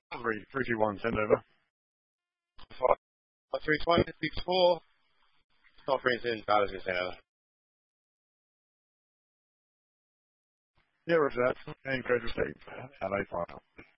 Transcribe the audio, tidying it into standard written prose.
321, send over. 320, 64. Conference in Dallas, Louisiana. Yeah, roger that. And credit received. Hello, final.